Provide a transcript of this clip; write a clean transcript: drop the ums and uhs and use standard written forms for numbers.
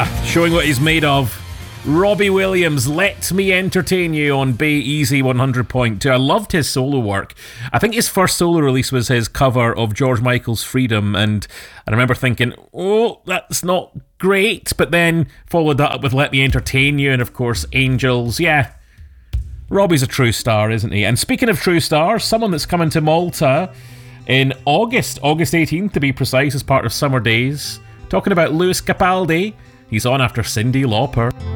Showing what he's made of. Robbie Williams, Let Me Entertain You on Bay Easy 100.2. I loved his solo work. I think his first solo release was his cover of George Michael's Freedom, and I remember thinking, oh, that's not great, but then followed that up with Let Me Entertain You, and of course Angels. Yeah, Robbie's a true star, isn't he? And speaking of true stars, someone that's coming to Malta in August 18th to be precise, as part of Summer Days. Talking about Lewis Capaldi. He's on after Cyndi Lauper.